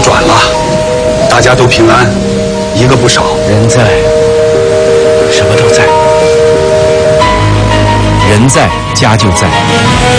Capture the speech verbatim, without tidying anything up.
转了，大家都平安，一个不少。 人在，什么都在；人在，家就在。